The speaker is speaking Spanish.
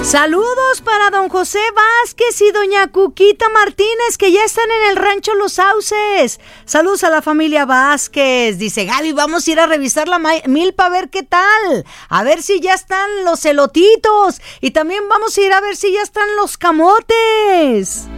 Saludos para don José Vázquez y doña Cuquita Martínez, que ya están en el rancho Los Sauces. Saludos a la familia Vázquez. Dice Gaby, vamos a ir a revisar la milpa a ver qué tal. A ver si ya están los elotitos. Y también vamos a ir a ver si ya están los camotes.